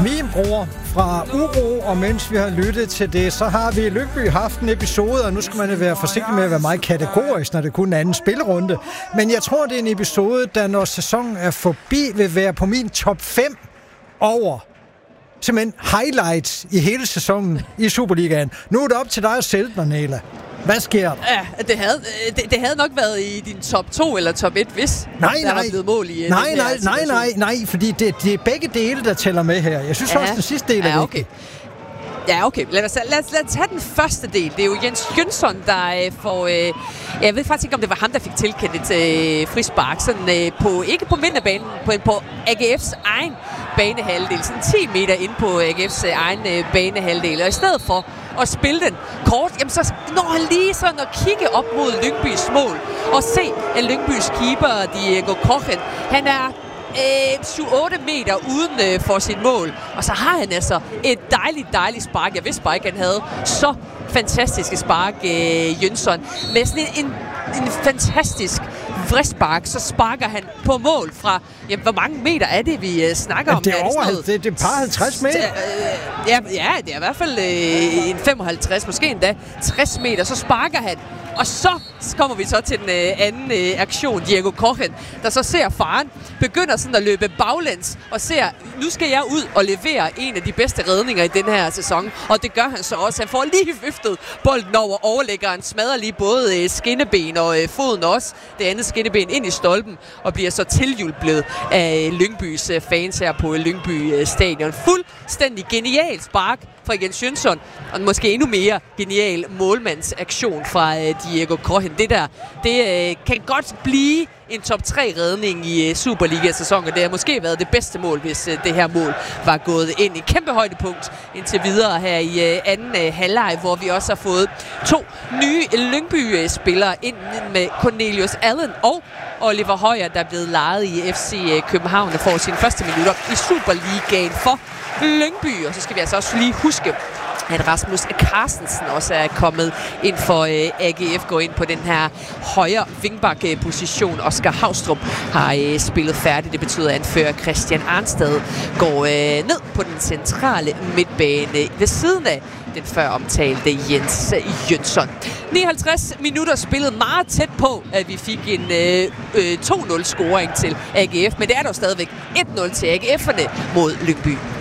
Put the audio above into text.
min bror fra Uro, og mens vi har lyttet til det, så har vi i Lyngby haft en episode, og nu skal man være forsigtig med at være meget kategorisk, når det kun er en spillerunde. Men jeg tror, det er en episode, der når sæsonen er forbi, vil være på min top 5 over simpelthen highlights i hele sæsonen i Superligaen. Nu er det op til dig at sælge den, Nela. Hvad sker der? Ja, det havde nok været i din top 2 eller top 1, hvis der var blevet mål i nej, fordi det er begge dele, der tæller med her. Jeg synes også, den sidste del er vigtig. Ja, okay. Lad os tage den første del. Det er jo Jens Jønsson, der får... jeg ved faktisk ikke, om det var ham, der fik tilkendt et frispark. Sådan, ikke på midterbanen, på AGF's egen banehalvdel. Sådan 10 meter ind på AGF's egen banehalvdel. Og i stedet for at spille den kort, jamen så når han lige sådan at kigge op mod Lyngbys mål. Og se, at Lyngbys keeper, Diego Kochen, han er 7-8 meter uden for sit mål. Og så har han altså et dejligt spark. Jeg vidste bare ikke, han havde så fantastiske spark, Jønsson. Med sådan en fantastisk frispark, så sparker han på mål fra... Jamen, hvor mange meter er det, vi snakker om? Det er over det er par 50 meter. Ja, det er i hvert fald en 55, måske endda 60 meter. Så sparker han. Og så kommer vi så til den anden aktion, Diego Kochen, der så ser faren, begynder sådan at løbe baglæns og ser, nu skal jeg ud og levere en af de bedste redninger i den her sæson. Og det gør han så også. Han får lige viftet bolden over overlæggeren, smadrer lige både skinneben og foden også, det andet skinneben ind i stolpen, og bliver så tilhjulpet af Lyngbys fans her på Lyngby Stadion. Fuldstændig genial spark fra Jens Jønsson, og måske endnu mere genial målmandsaktion fra Diego Kochen. Det kan godt blive en top 3 redning i Superliga-sæsonen. Det har måske været det bedste mål, hvis det her mål var gået ind i kæmpe højdepunkt indtil videre her i anden halvleg, hvor vi også har fået 2 nye Lyngby-spillere ind med Cornelius Allen og Oliver Højer, der er blevet lejet i FC København og får sine første minutter i Superligaen for Lyngby. Og så skal vi altså også lige huske, at Rasmus Carstensen også er kommet ind for AGF, går ind på den her højre wingback-position. Oscar Haustrup har spillet færdigt. Det betyder, at anfører Christian Arnstad går ned på den centrale midtbane ved siden af den før omtalte Jens Jønsson. 59 minutter spillet meget tæt på, at vi fik en 2-0 scoring til AGF, men det er dog stadigvæk 1-0 til AGF'erne mod Lyngby.